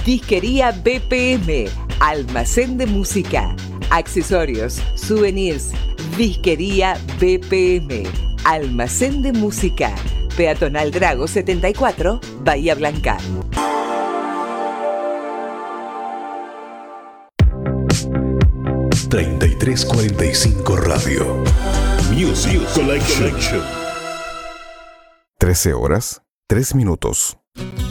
Disquería BPM, almacén de música, accesorios, souvenirs. Disquería BPM, almacén de música. Peatonal Drago 74, Bahía Blanca. ...3345 Radio. Music Collection. 13 horas, 3 minutos.